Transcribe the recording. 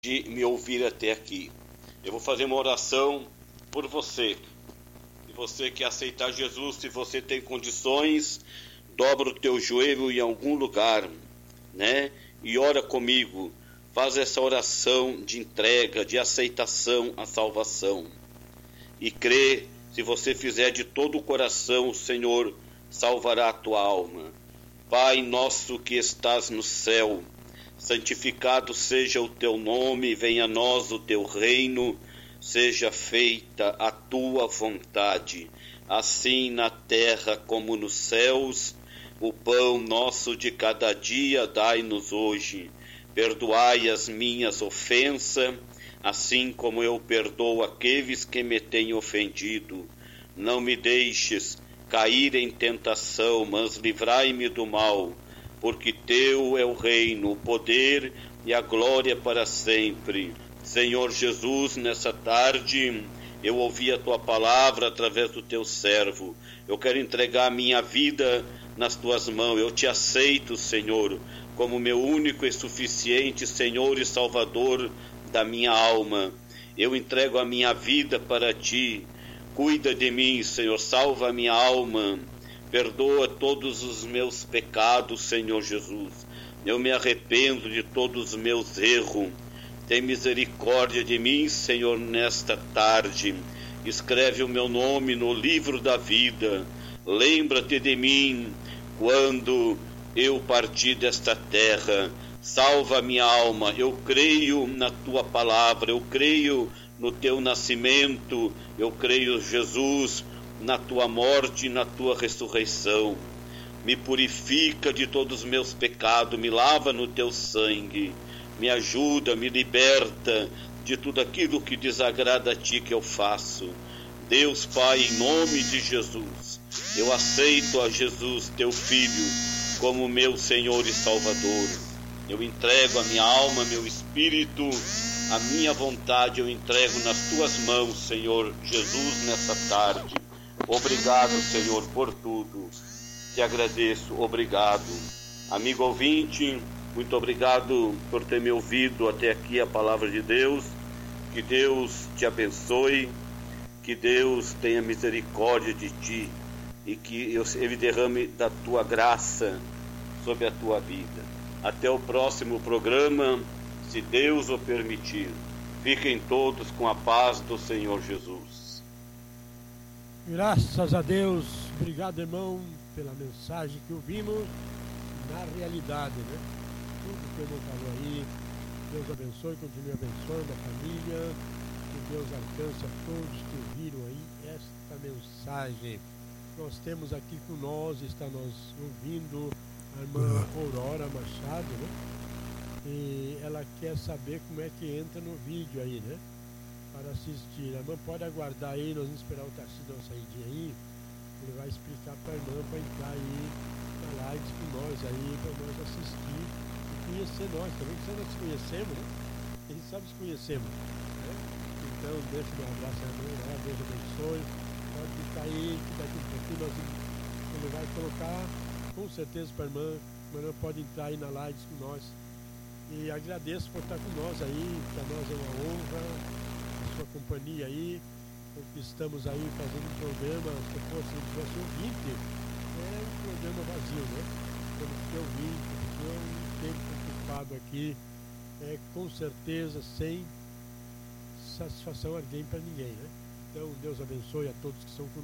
de me ouvir até aqui. Eu vou fazer uma oração por você. Se você quer aceitar Jesus, se você tem condições, dobra o teu joelho em algum lugar, né? E ora comigo. Faz essa oração de entrega, de aceitação à salvação. E crê, se você fizer de todo o coração, o Senhor salvará a tua alma. Pai nosso que estás no céu, santificado seja o teu nome, venha a nós o teu reino, seja feita a tua vontade, assim na terra como nos céus. O pão nosso de cada dia dai-nos hoje. Perdoai as minhas ofensas, assim como eu perdoo aqueles que me têm ofendido. Não me deixes cair em tentação, mas livrai-me do mal, porque teu é o reino, o poder e a glória para sempre. Senhor Jesus, nessa tarde eu ouvi a tua palavra através do teu servo. Eu quero entregar a minha vida nas tuas mãos. Eu te aceito, Senhor, como meu único e suficiente Senhor e Salvador da minha alma. Eu entrego a minha vida para ti. Cuida de mim, Senhor, salva a minha alma. Perdoa todos os meus pecados, Senhor Jesus. Eu me arrependo de todos os meus erros. Tem misericórdia de mim, Senhor, nesta tarde. Escreve o meu nome no livro da vida. Lembra-te de mim quando eu partir desta terra. Salva a minha alma. Eu creio na tua palavra. Eu creio no teu nascimento. Eu creio, Jesus, na tua morte e na tua ressurreição. Me purifica de todos os meus pecados. Me lava no teu sangue. Me ajuda, me liberta de tudo aquilo que desagrada a ti que eu faço. Deus Pai, em nome de Jesus, eu aceito a Jesus, teu Filho, como meu Senhor e Salvador. Eu entrego a minha alma, meu espírito, a minha vontade, eu entrego nas tuas mãos, Senhor Jesus, nessa tarde. Obrigado, Senhor, por tudo. Te agradeço, obrigado. Amigo ouvinte, muito obrigado por ter me ouvido até aqui a palavra de Deus. Que Deus te abençoe, que Deus tenha misericórdia de ti e que Ele derrame da tua graça sobre a tua vida. Até o próximo programa, se Deus o permitir. Fiquem todos com a paz do Senhor Jesus. Graças a Deus. Obrigado, irmão, pela mensagem que ouvimos na realidade, né? Tudo que o irmão falou aí, Deus abençoe, continue abençoando a família, que Deus alcance a todos que ouviram aí esta mensagem. Nós temos aqui com nós, está nos ouvindo a irmã Aurora Machado, né? E ela quer saber como é que entra no vídeo aí, né? Para assistir. A irmã pode aguardar aí, nós vamos esperar o Tarcísio dar uma saidinha aí. Ele vai explicar para a irmã para entrar aí na live com nós aí, para nós assistir e conhecer nós também, porque nós nos conhecemos, né? Quem sabe nos conhecemos, né? Então, deixa um abraço à irmã, né? Deus abençoe. Pode ficar aí, que daqui a pouquinho ele vai colocar com certeza para a irmã pode entrar aí na live com nós. E agradeço por estar com nós aí, para nós é uma honra a sua companhia aí, porque estamos aí fazendo um programa, se fosse ouvinte, é um programa vazio, né? Temos que ter ouvinte, porque é um tempo ocupado aqui, com certeza sem satisfação alguém para ninguém, né? Então, Deus abençoe a todos que são conosco.